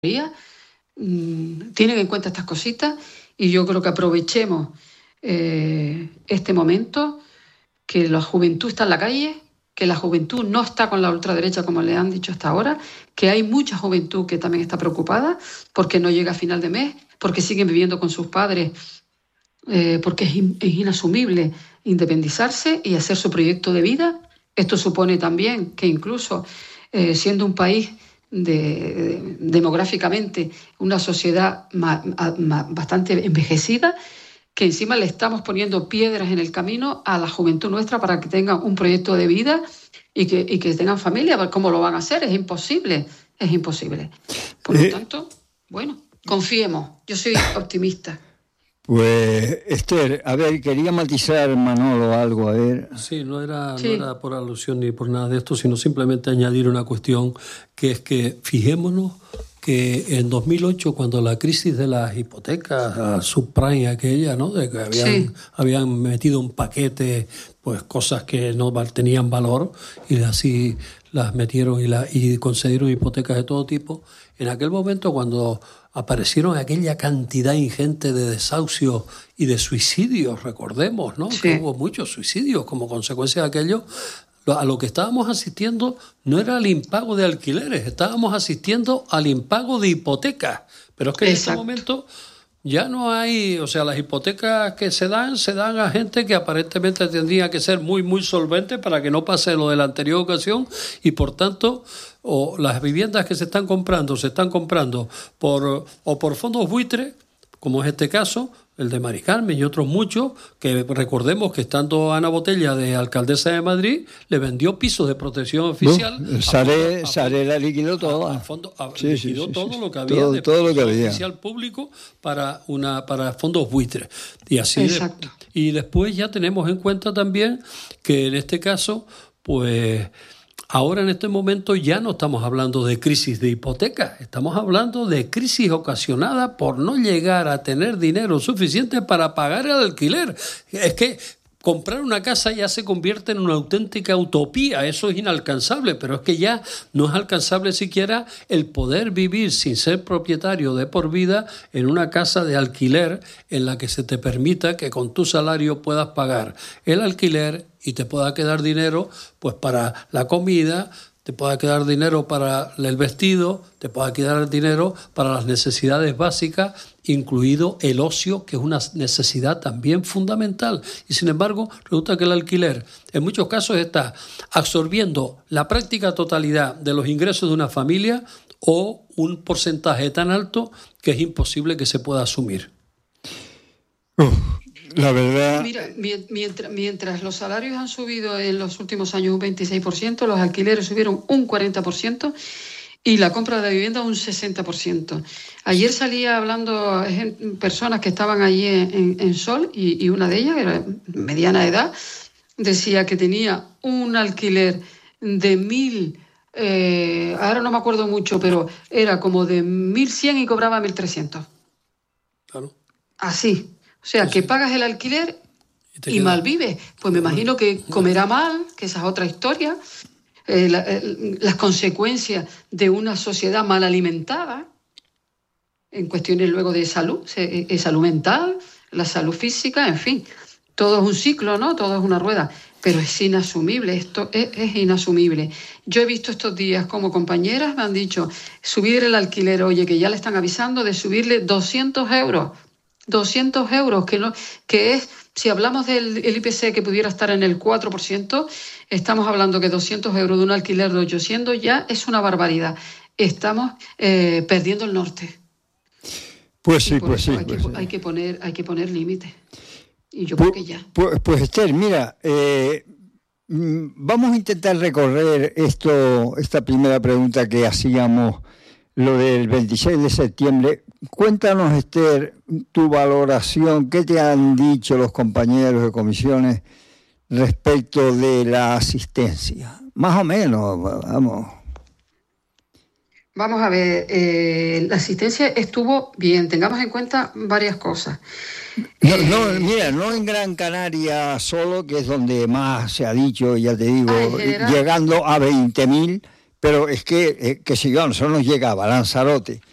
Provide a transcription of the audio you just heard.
tienen en cuenta estas cositas, y yo creo que aprovechemos este momento, que la juventud está en la calle, que la juventud no está con la ultraderecha como le han dicho hasta ahora, que hay mucha juventud que también está preocupada porque no llega a final de mes, porque siguen viviendo con sus padres, porque es inasumible independizarse y hacer su proyecto de vida. Esto supone también que incluso siendo un país demográficamente una sociedad bastante envejecida, que encima le estamos poniendo piedras en el camino a la juventud nuestra para que tengan un proyecto de vida y que tengan familia. ¿Cómo lo van a hacer? Es imposible. Por lo tanto, bueno, confiemos. Yo soy optimista. Pues, Esther, a ver, quería matizar, Manolo, algo, a ver. Sí, no era por alusión ni por nada de esto, sino simplemente añadir una cuestión, que es que fijémonos que en 2008, cuando la crisis de las hipotecas subprime aquella, ¿no?, de que habían metido un paquete, pues cosas que no tenían valor, y así las metieron y concedieron hipotecas de todo tipo. En aquel momento, cuando aparecieron aquella cantidad ingente de desahucios y de suicidios, recordemos, ¿no?, que hubo muchos suicidios como consecuencia de aquello. A lo que estábamos asistiendo no era al impago de alquileres, estábamos asistiendo al impago de hipotecas. Pero es que en este momento ya no hay, o sea, las hipotecas que se dan a gente que aparentemente tendría que ser muy, muy solvente para que no pase lo de la anterior ocasión, y por tanto, las viviendas que se están comprando por fondos buitres, como es este caso, el de Mari Carmen y otros muchos, que recordemos que estando Ana Botella de alcaldesa de Madrid, le vendió pisos de protección oficial. Sare la liquidó todo. Liquidó todo lo que había de protección oficial público para fondos buitres. Y así y después ya tenemos en cuenta también que en este caso, pues ahora en este momento ya no estamos hablando de crisis de hipotecas, estamos hablando de crisis ocasionada por no llegar a tener dinero suficiente para pagar el alquiler. Es que comprar una casa ya se convierte en una auténtica utopía, eso es inalcanzable, pero es que ya no es alcanzable siquiera el poder vivir sin ser propietario de por vida en una casa de alquiler en la que se te permita que con tu salario puedas pagar el alquiler y te pueda quedar dinero pues para la comida, te pueda quedar dinero para el vestido, te pueda quedar dinero para las necesidades básicas, incluido el ocio, que es una necesidad también fundamental. Y sin embargo, resulta que el alquiler en muchos casos está absorbiendo la práctica totalidad de los ingresos de una familia, o un porcentaje tan alto que es imposible que se pueda asumir. La verdad... Mira, mientras los salarios han subido en los últimos años un 26%, los alquileres subieron un 40% y la compra de vivienda un 60%. Ayer salía hablando personas que estaban allí en Sol, y una de ellas, que era mediana edad, decía que tenía un alquiler de 1.000, ahora no me acuerdo mucho, pero era como de 1.100 y cobraba 1.300. Claro. Así. O sea, que pagas el alquiler y mal vives. Pues me imagino que comerá mal, que esa es otra historia. Las consecuencias de una sociedad mal alimentada, en cuestiones luego de salud mental, la salud física, en fin. Todo es un ciclo, ¿no? Todo es una rueda. Pero es inasumible, esto es inasumible. Yo he visto estos días como compañeras me han dicho, subir el alquiler, oye, que ya le están avisando de subirle 200 euros. 200 euros, que es, si hablamos del IPC que pudiera estar en el 4%, estamos hablando que 200 euros de un alquiler de 800 ya es una barbaridad. Estamos perdiendo el norte. Pues sí. Hay que poner límites. Y yo creo que ya. Pues Esther, mira, vamos a intentar recorrer esta primera pregunta que hacíamos, lo del 26 de septiembre. Cuéntanos, Esther, tu valoración, ¿qué te han dicho los compañeros de comisiones respecto de la asistencia? Más o menos, vamos. Vamos a ver, la asistencia estuvo bien, tengamos en cuenta varias cosas. No en Gran Canaria solo, que es donde más se ha dicho, ya te digo, llegando a 20.000, pero es que si yo, nosotros nos llegaba a Lanzarote,